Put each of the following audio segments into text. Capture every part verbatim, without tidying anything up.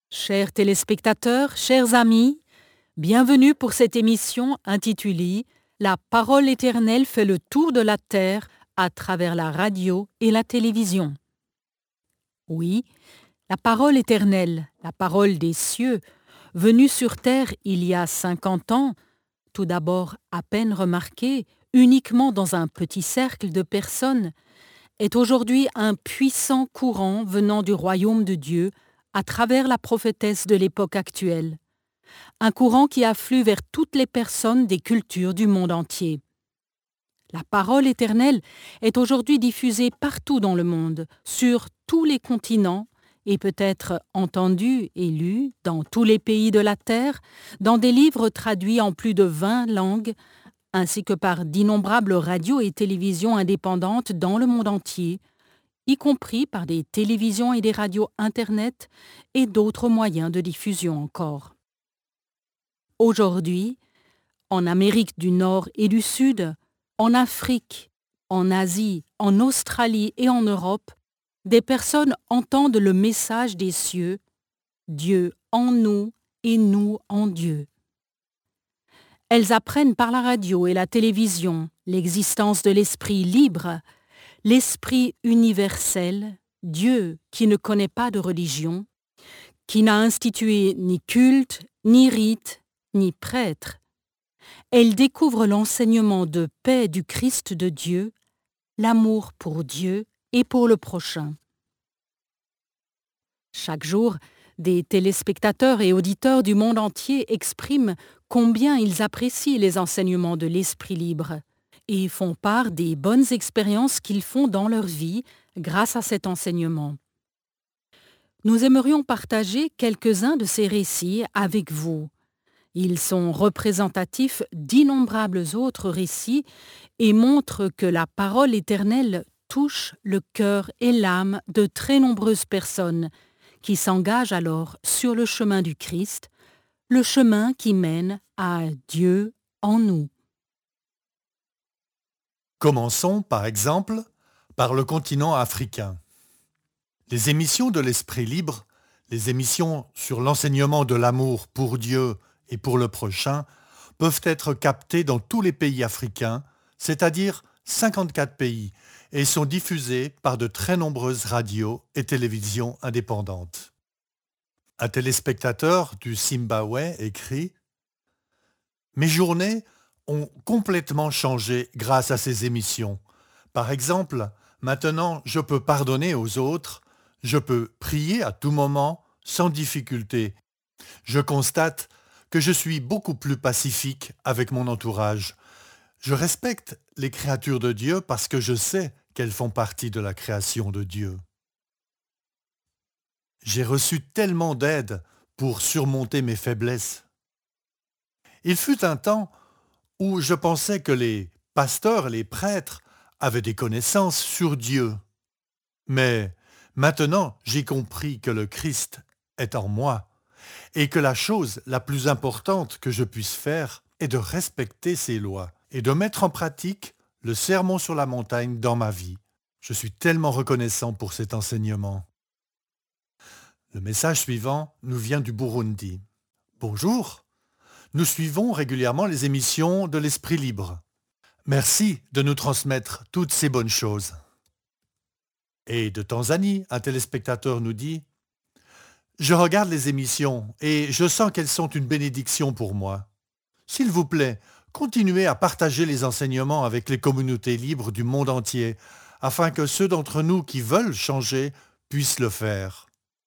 Chers téléspectateurs, chers amis, bienvenue pour cette émission intitulée La parole éternelle fait le tour de la terre à travers la radio et la télévision. Oui, la parole éternelle, la parole des cieux, venue sur terre il y a cinquante ans, tout d'abord à peine remarquée, uniquement dans un petit cercle de personnes, est aujourd'hui un puissant courant venant du royaume de Dieu à travers la prophétesse de l'époque actuelle. Un courant qui afflue vers toutes les personnes des cultures du monde entier. La parole éternelle est aujourd'hui diffusée partout dans le monde, sur tous les continents, et peut être entendue et lue dans tous les pays de la terre, dans des livres traduits en plus de vingt langues, ainsi que par d'innombrables radios et télévisions indépendantes dans le monde entier, y compris par des télévisions et des radios Internet et d'autres moyens de diffusion encore. Aujourd'hui, en Amérique du Nord et du Sud, en Afrique, en Asie, en Australie et en Europe, des personnes entendent le message des cieux, Dieu en nous et nous en Dieu. Elles apprennent par la radio et la télévision l'existence de l'esprit libre, l'esprit universel, Dieu qui ne connaît pas de religion, qui n'a institué ni culte, ni rite, ni prêtre. Elles découvrent l'enseignement de paix du Christ de Dieu, l'amour pour Dieu et pour le prochain. Chaque jour, des téléspectateurs et auditeurs du monde entier expriment combien ils apprécient les enseignements de l'esprit libre et font part des bonnes expériences qu'ils font dans leur vie grâce à cet enseignement. Nous aimerions partager quelques-uns de ces récits avec vous. Ils sont représentatifs d'innombrables autres récits et montrent que la parole éternelle touche le cœur et l'âme de très nombreuses personnes qui s'engagent alors sur le chemin du Christ, le chemin qui mène à Dieu en nous. Commençons, par exemple, par le continent africain. Les émissions de l'Esprit libre, les émissions sur l'enseignement de l'amour pour Dieu et pour le prochain, peuvent être captées dans tous les pays africains, c'est-à-dire cinquante-quatre pays, et sont diffusées par de très nombreuses radios et télévisions indépendantes. Un téléspectateur du Zimbabwe écrit « Mes journées ont complètement changé grâce à ces émissions. Par exemple, maintenant je peux pardonner aux autres, je peux prier à tout moment sans difficulté. Je constate que je suis beaucoup plus pacifique avec mon entourage. Je respecte les créatures de Dieu parce que je sais qu'elles font partie de la création de Dieu. J'ai reçu tellement d'aide pour surmonter mes faiblesses. Il fut un temps où je pensais que les pasteurs et les prêtres avaient des connaissances sur Dieu. Mais maintenant, j'ai compris que le Christ est en moi et que la chose la plus importante que je puisse faire est de respecter ses lois et de mettre en pratique le sermon sur la montagne dans ma vie. Je suis tellement reconnaissant pour cet enseignement. Le message suivant nous vient du Burundi. Bonjour, nous suivons régulièrement les émissions de l'Esprit libre. Merci de nous transmettre toutes ces bonnes choses. Et de Tanzanie, un téléspectateur nous dit « Je regarde les émissions et je sens qu'elles sont une bénédiction pour moi. S'il vous plaît, continuez à partager les enseignements avec les communautés libres du monde entier, afin que ceux d'entre nous qui veulent changer puissent le faire. »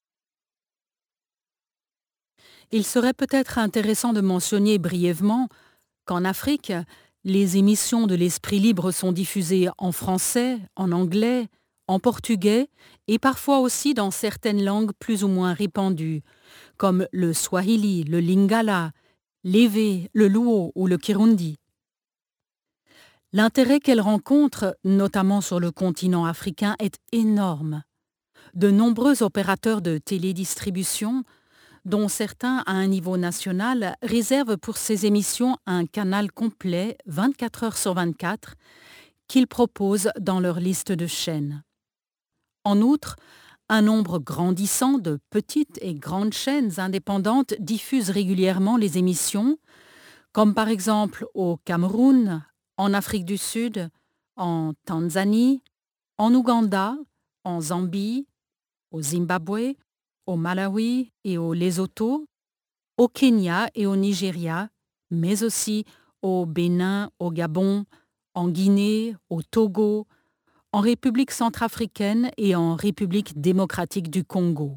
Il serait peut-être intéressant de mentionner brièvement qu'en Afrique, les émissions de l'Esprit libre sont diffusées en français, en anglais, en portugais et parfois aussi dans certaines langues plus ou moins répandues, comme le swahili, le lingala, l'évé, le luo ou le kirundi. L'intérêt qu'elles rencontrent, notamment sur le continent africain, est énorme. De nombreux opérateurs de télédistribution, dont certains à un niveau national, réservent pour ces émissions un canal complet vingt-quatre heures sur vingt-quatre qu'ils proposent dans leur liste de chaînes. En outre, Un nombre grandissant de petites et grandes chaînes indépendantes diffusent régulièrement les émissions, comme par exemple au Cameroun, en Afrique du Sud, en Tanzanie, en Ouganda, en Zambie, au Zimbabwe, au Malawi et au Lesotho, au Kenya et au Nigeria, mais aussi au Bénin, au Gabon, en Guinée, au Togo, en République centrafricaine et en République démocratique du Congo.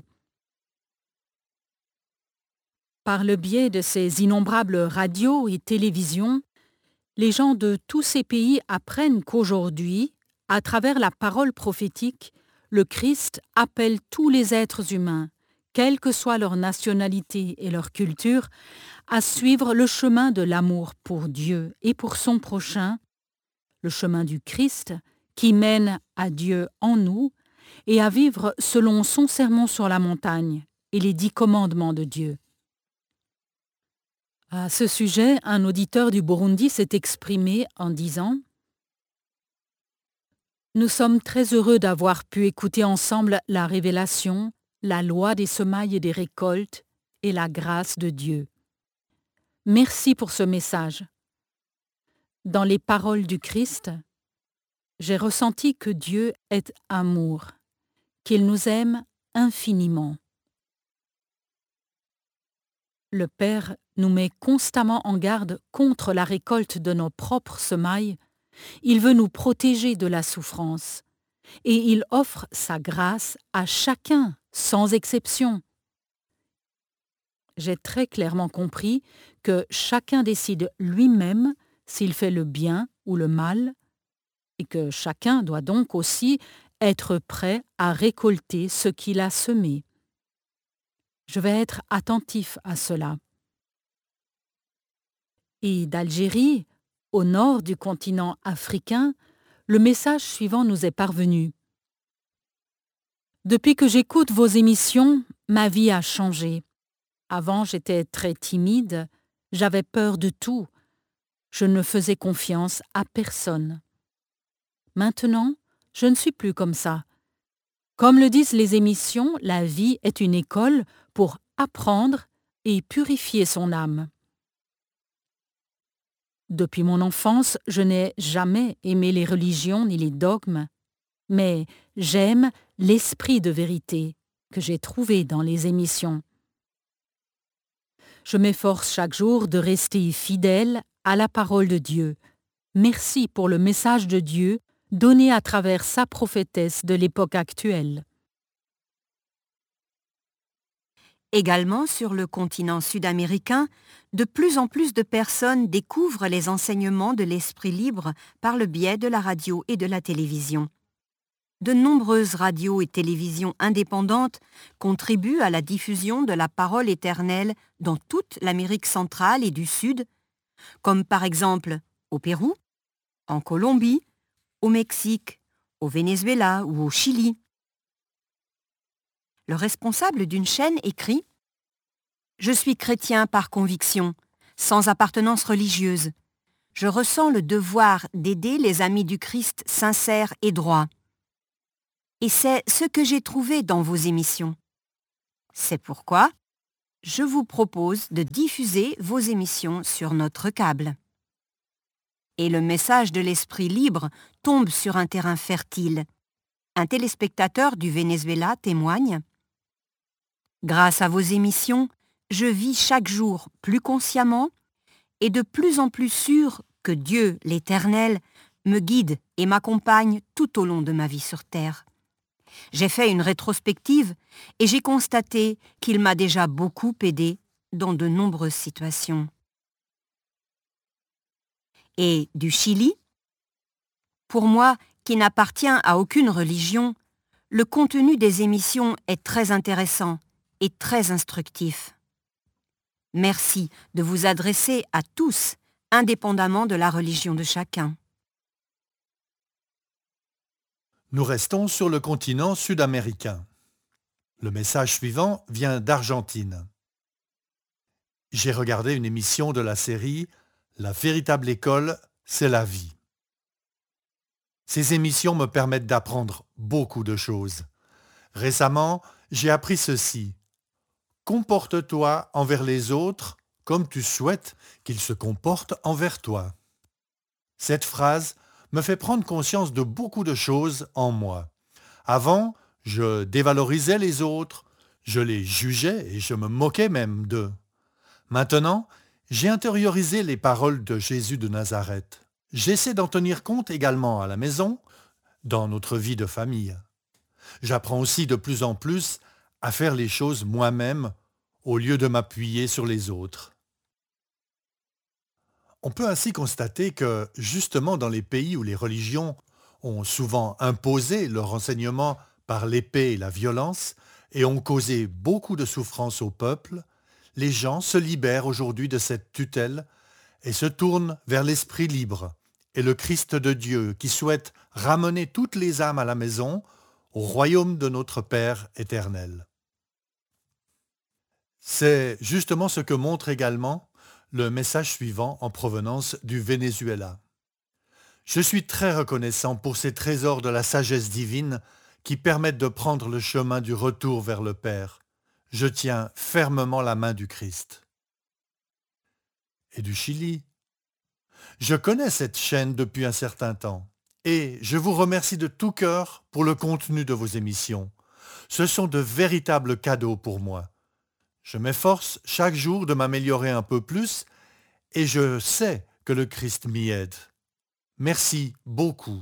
Par le biais de ces innombrables radios et télévisions, les gens de tous ces pays apprennent qu'aujourd'hui, à travers la parole prophétique, le Christ appelle tous les êtres humains, quelle que soit leur nationalité et leur culture, à suivre le chemin de l'amour pour Dieu et pour son prochain, le chemin du Christ qui mène à Dieu en nous et à vivre selon son sermon sur la montagne et les dix commandements de Dieu. À ce sujet, un auditeur du Burundi s'est exprimé en disant « Nous sommes très heureux d'avoir pu écouter ensemble la révélation, la loi des semailles et des récoltes et la grâce de Dieu. Merci pour ce message. Dans les paroles du Christ, j'ai ressenti que Dieu est amour, qu'il nous aime infiniment. Le Père nous met constamment en garde contre la récolte de nos propres semailles. Il veut nous protéger de la souffrance et il offre sa grâce à chacun, sans exception. J'ai très clairement compris que chacun décide lui-même s'il fait le bien ou le mal et que chacun doit donc aussi être prêt à récolter ce qu'il a semé. Je vais être attentif à cela. Et d'Algérie, au nord du continent africain, le message suivant nous est parvenu. Depuis que j'écoute vos émissions, ma vie a changé. Avant, j'étais très timide, j'avais peur de tout. Je ne faisais confiance à personne. Maintenant, je ne suis plus comme ça. Comme le disent les émissions, la vie est une école pour apprendre et purifier son âme. Depuis mon enfance, je n'ai jamais aimé les religions ni les dogmes, mais j'aime l'esprit de vérité que j'ai trouvé dans les émissions. Je m'efforce chaque jour de rester fidèle à la parole de Dieu. Merci pour le message de Dieu donné à travers sa prophétesse de l'époque actuelle. Également sur le continent sud-américain, de plus en plus de personnes découvrent les enseignements de l'esprit libre par le biais de la radio et de la télévision. De nombreuses radios et télévisions indépendantes contribuent à la diffusion de la parole éternelle dans toute l'Amérique centrale et du Sud, comme par exemple au Pérou, en Colombie, au Mexique, au Venezuela ou au Chili. Le responsable d'une chaîne écrit « Je suis chrétien par conviction, sans appartenance religieuse. Je ressens le devoir d'aider les amis du Christ sincères et droits. Et c'est ce que j'ai trouvé dans vos émissions. C'est pourquoi je vous propose de diffuser vos émissions sur notre câble. » Et le message de l'esprit libre tombe sur un terrain fertile. Un téléspectateur du Venezuela témoigne « Grâce à vos émissions, je vis chaque jour plus consciemment et de plus en plus sûr que Dieu, l'Éternel, me guide et m'accompagne tout au long de ma vie sur terre. J'ai fait une rétrospective et j'ai constaté qu'il m'a déjà beaucoup aidé dans de nombreuses situations. » Et du Chili, pour moi, qui n'appartient à aucune religion, le contenu des émissions est très intéressant et très instructif. Merci de vous adresser à tous, indépendamment de la religion de chacun. Nous restons sur le continent sud-américain. Le message suivant vient d'Argentine. J'ai regardé une émission de la série « La véritable école, c'est la vie ». Ces émissions me permettent d'apprendre beaucoup de choses. Récemment, j'ai appris ceci. Comporte-toi envers les autres comme tu souhaites qu'ils se comportent envers toi. Cette phrase me fait prendre conscience de beaucoup de choses en moi. Avant, je dévalorisais les autres, je les jugeais et je me moquais même d'eux. Maintenant, j'ai intériorisé les paroles de Jésus de Nazareth. J'essaie d'en tenir compte également à la maison, dans notre vie de famille. J'apprends aussi de plus en plus à faire les choses moi-même au lieu de m'appuyer sur les autres. On peut ainsi constater que, justement dans les pays où les religions ont souvent imposé leur enseignement par l'épée et la violence et ont causé beaucoup de souffrance au peuple, les gens se libèrent aujourd'hui de cette tutelle et se tournent vers l'esprit libre et le Christ de Dieu qui souhaite ramener toutes les âmes à la maison, au royaume de notre Père éternel. C'est justement ce que montre également le message suivant en provenance du Venezuela. Je suis très reconnaissant pour ces trésors de la sagesse divine qui permettent de prendre le chemin du retour vers le Père. Je tiens fermement la main du Christ. Et du Chili. Je connais cette chaîne depuis un certain temps et je vous remercie de tout cœur pour le contenu de vos émissions. Ce sont de véritables cadeaux pour moi. Je m'efforce chaque jour de m'améliorer un peu plus et je sais que le Christ m'y aide. Merci beaucoup.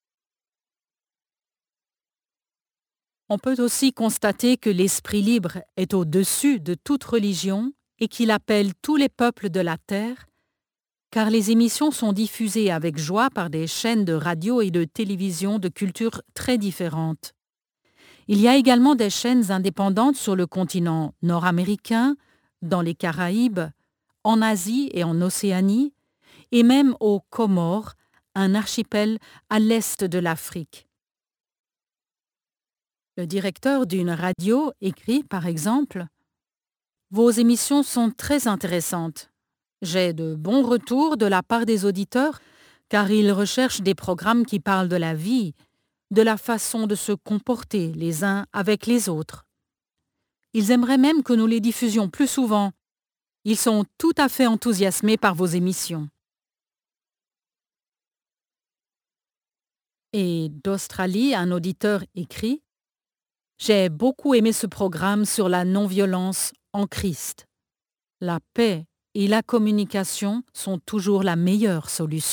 On peut aussi constater que l'esprit libre est au-dessus de toute religion et qu'il appelle tous les peuples de la terre, car les émissions sont diffusées avec joie par des chaînes de radio et de télévision de cultures très différentes. Il y a également des chaînes indépendantes sur le continent nord-américain, dans les Caraïbes, en Asie et en Océanie, et même aux Comores, un archipel à l'est de l'Afrique. Le directeur d'une radio écrit, par exemple, « Vos émissions sont très intéressantes. J'ai de bons retours de la part des auditeurs car ils recherchent des programmes qui parlent de la vie, de la façon de se comporter les uns avec les autres. Ils aimeraient même que nous les diffusions plus souvent. Ils sont tout à fait enthousiasmés par vos émissions. » Et d'Australie, un auditeur écrit « J'ai beaucoup aimé ce programme sur la non-violence en Christ. La paix et la communication sont toujours la meilleure solution. »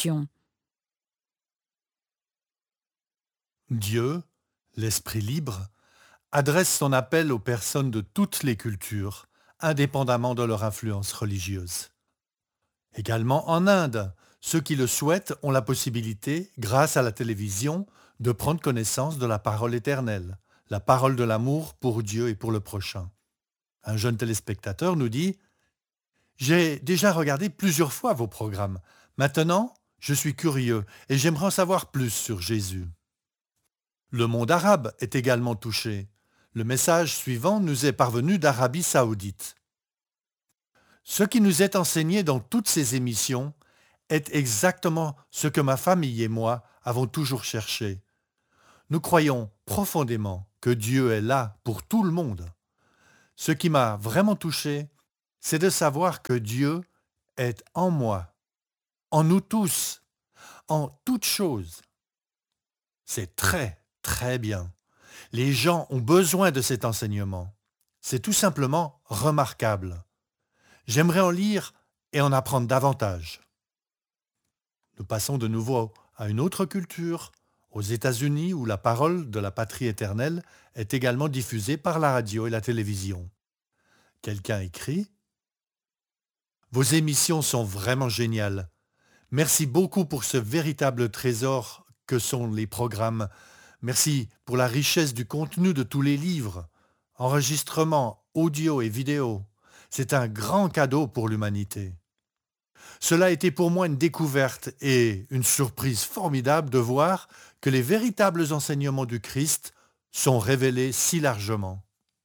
Dieu, l'Esprit libre, adresse son appel aux personnes de toutes les cultures, indépendamment de leur influence religieuse. Également en Inde, ceux qui le souhaitent ont la possibilité, grâce à la télévision, de prendre connaissance de la parole éternelle, la parole de l'amour pour Dieu et pour le prochain. Un jeune téléspectateur nous dit « J'ai déjà regardé plusieurs fois vos programmes. Maintenant, je suis curieux et j'aimerais en savoir plus sur Jésus. » Le monde arabe est également touché. Le message suivant nous est parvenu d'Arabie saoudite. Ce qui nous est enseigné dans toutes ces émissions est exactement ce que ma famille et moi avons toujours cherché. Nous croyons profondément que Dieu est là pour tout le monde. Ce qui m'a vraiment touché, c'est de savoir que Dieu est en moi, en nous tous, en toutes choses. C'est très, très bien. Les gens ont besoin de cet enseignement. C'est tout simplement remarquable. J'aimerais en lire et en apprendre davantage. Nous passons de nouveau à une autre culture, aux États-Unis où la parole de la patrie éternelle est également diffusée par la radio et la télévision. Quelqu'un écrit « Vos émissions sont vraiment géniales. Merci beaucoup pour ce véritable trésor que sont les programmes. Merci pour la richesse du contenu de tous les livres, enregistrements, audio et vidéo. C'est un grand cadeau pour l'humanité. Cela a été pour moi une découverte et une surprise formidable de voir que les véritables enseignements du Christ sont révélés si largement. »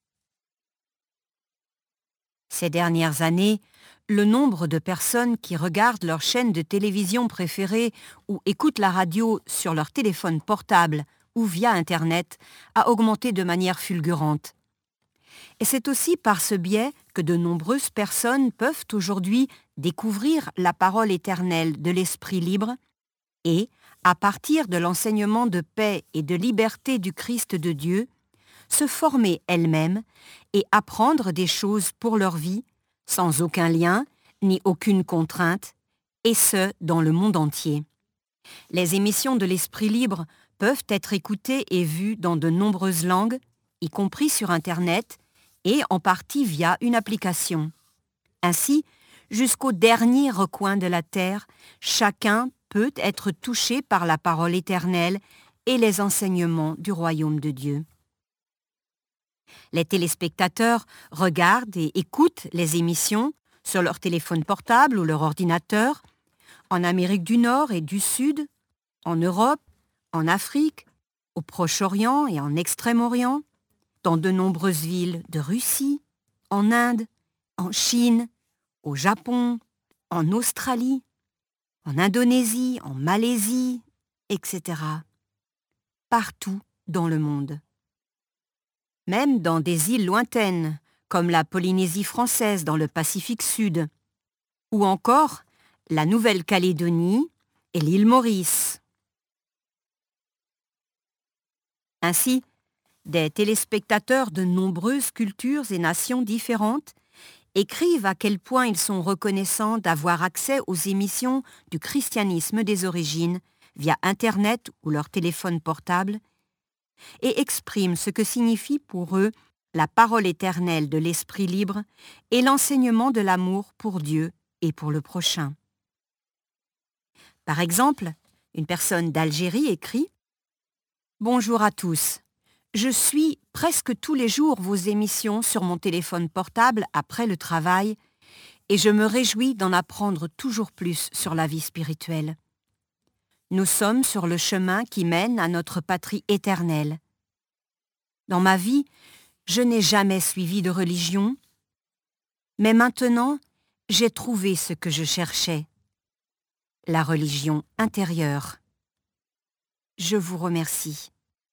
Ces dernières années, le nombre de personnes qui regardent leur chaîne de télévision préférée ou écoutent la radio sur leur téléphone portable ou via Internet a augmenté de manière fulgurante. Et c'est aussi par ce biais que de nombreuses personnes peuvent aujourd'hui découvrir la parole éternelle de l'Esprit libre et, à partir de l'enseignement de paix et de liberté du Christ de Dieu, se former elles-mêmes et apprendre des choses pour leur vie, sans aucun lien ni aucune contrainte, et ce, dans le monde entier. Les émissions de l'Esprit libre peuvent être écoutées et vues dans de nombreuses langues, y compris sur Internet, et en partie via une application. Ainsi, jusqu'au dernier recoin de la terre, chacun peut être touché par la parole éternelle et les enseignements du royaume de Dieu. Les téléspectateurs regardent et écoutent les émissions sur leur téléphone portable ou leur ordinateur, en Amérique du Nord et du Sud, en Europe, en Afrique, au Proche-Orient et en Extrême-Orient, dans de nombreuses villes de Russie, en Inde, en Chine, au Japon, en Australie, en Indonésie, en Malaisie, et cetera. Partout dans le monde. Même dans des îles lointaines, comme la Polynésie française dans le Pacifique Sud, ou encore la Nouvelle-Calédonie et l'île Maurice. Ainsi, des téléspectateurs de nombreuses cultures et nations différentes écrivent à quel point ils sont reconnaissants d'avoir accès aux émissions du christianisme des origines via Internet ou leur téléphone portable et expriment ce que signifie pour eux la parole éternelle de l'Esprit libre et l'enseignement de l'amour pour Dieu et pour le prochain. Par exemple, une personne d'Algérie écrit « Bonjour à tous. Je suis presque tous les jours vos émissions sur mon téléphone portable après le travail et je me réjouis d'en apprendre toujours plus sur la vie spirituelle. Nous sommes sur le chemin qui mène à notre patrie éternelle. Dans ma vie, je n'ai jamais suivi de religion, mais maintenant, j'ai trouvé ce que je cherchais, la religion intérieure. Je vous remercie. »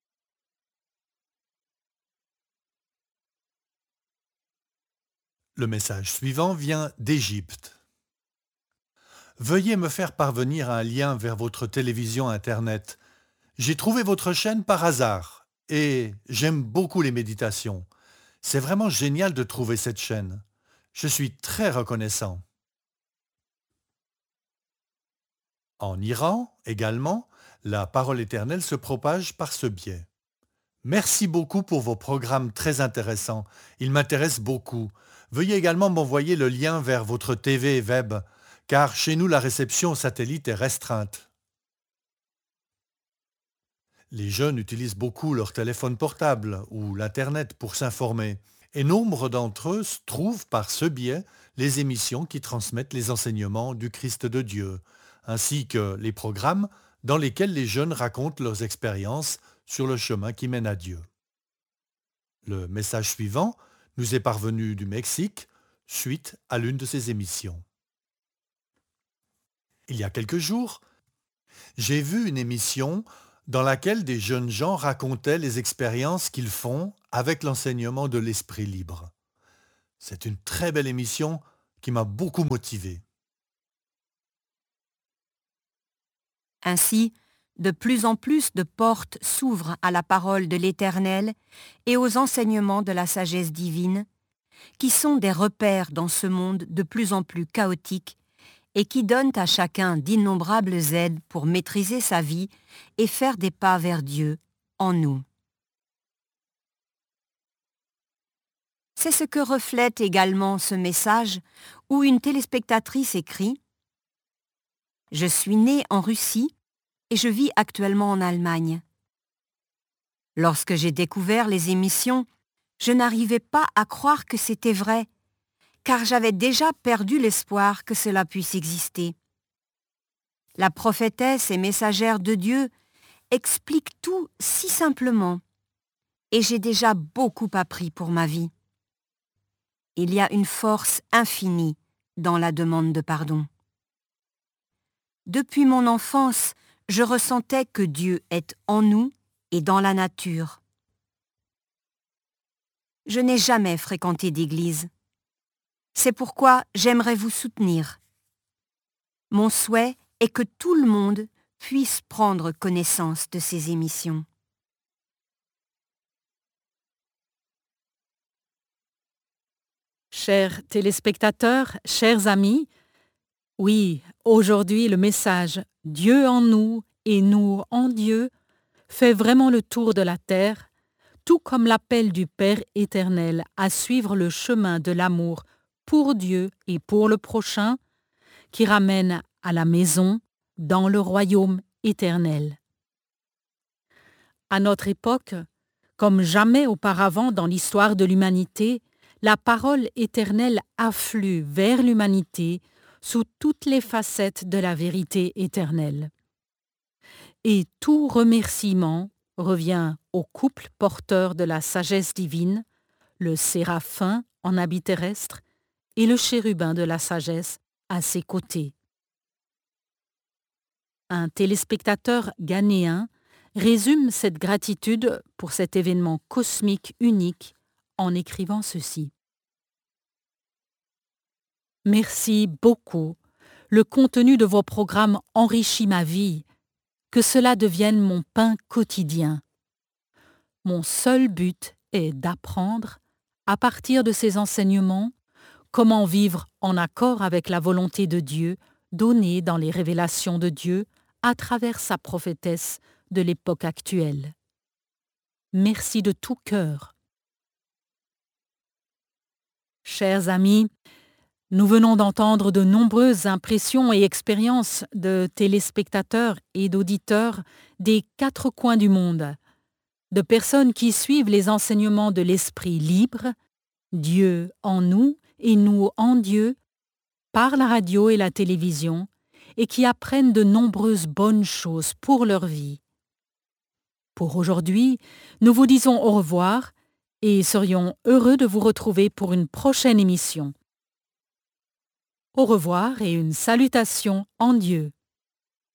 Le message suivant vient d'Égypte. Veuillez me faire parvenir un lien vers votre télévision Internet. J'ai trouvé votre chaîne par hasard et j'aime beaucoup les méditations. C'est vraiment génial de trouver cette chaîne. Je suis très reconnaissant. En Iran, également, la parole éternelle se propage par ce biais. Merci beaucoup pour vos programmes très intéressants. Ils m'intéressent beaucoup. Veuillez également m'envoyer le lien vers votre T V web, car chez nous la réception satellite est restreinte. Les jeunes utilisent beaucoup leur téléphone portable ou l'Internet pour s'informer, et nombre d'entre eux trouvent par ce biais les émissions qui transmettent les enseignements du Christ de Dieu, ainsi que les programmes dans lesquels les jeunes racontent leurs expériences sur le chemin qui mène à Dieu. Le message suivant nous est parvenu du Mexique, suite à l'une de ces émissions. Il y a quelques jours, j'ai vu une émission dans laquelle des jeunes gens racontaient les expériences qu'ils font avec l'enseignement de l'Esprit libre. C'est une très belle émission qui m'a beaucoup motivé. Ainsi, de plus en plus de portes s'ouvrent à la parole de l'Éternel et aux enseignements de la sagesse divine, qui sont des repères dans ce monde de plus en plus chaotique et qui donnent à chacun d'innombrables aides pour maîtriser sa vie et faire des pas vers Dieu en nous. C'est ce que reflète également ce message où une téléspectatrice écrit « Je suis née en Russie et je vis actuellement en Allemagne. Lorsque j'ai découvert les émissions, je n'arrivais pas à croire que c'était vrai, car j'avais déjà perdu l'espoir que cela puisse exister. La prophétesse et messagère de Dieu explique tout si simplement, et j'ai déjà beaucoup appris pour ma vie. Il y a une force infinie dans la demande de pardon. Depuis mon enfance, je ressentais que Dieu est en nous et dans la nature. Je n'ai jamais fréquenté d'église. C'est pourquoi j'aimerais vous soutenir. Mon souhait est que tout le monde puisse prendre connaissance de ces émissions. Chers téléspectateurs, chers amis, oui, aujourd'hui le message « Dieu en nous et nous en Dieu » fait vraiment le tour de la terre, tout comme l'appel du Père éternel à suivre le chemin de l'amour pour Dieu et pour le prochain, qui ramène à la maison dans le royaume éternel. À notre époque, comme jamais auparavant dans l'histoire de l'humanité, la parole éternelle afflue vers l'humanité sous toutes les facettes de la vérité éternelle. Et tout remerciement revient au couple porteur de la sagesse divine, le séraphin en habit terrestre et le chérubin de la sagesse à ses côtés. Un téléspectateur ghanéen résume cette gratitude pour cet événement cosmique unique en écrivant ceci. Merci beaucoup. Le contenu de vos programmes enrichit ma vie. Que cela devienne mon pain quotidien. Mon seul but est d'apprendre, à partir de ces enseignements, comment vivre en accord avec la volonté de Dieu donnée dans les révélations de Dieu à travers sa prophétesse de l'époque actuelle. Merci de tout cœur. Chers amis, nous venons d'entendre de nombreuses impressions et expériences de téléspectateurs et d'auditeurs des quatre coins du monde, de personnes qui suivent les enseignements de l'Esprit libre, Dieu en nous et nous en Dieu, par la radio et la télévision, et qui apprennent de nombreuses bonnes choses pour leur vie. Pour aujourd'hui, nous vous disons au revoir et serions heureux de vous retrouver pour une prochaine émission. Au revoir et une salutation en Dieu.